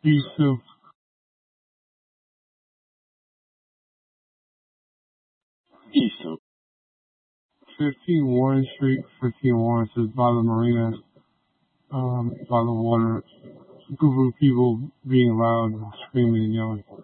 East of East of 15 Warren Street, 15 Warren says by the marina, by the water. A group of people being loud and screaming and yelling.